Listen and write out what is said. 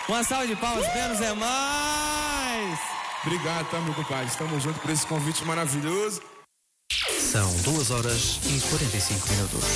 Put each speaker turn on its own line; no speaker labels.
Uma salva de palmas, menos é mais.
Obrigado, tá, meu compadre? Estamos juntos por esse convite maravilhoso.
São 2h45.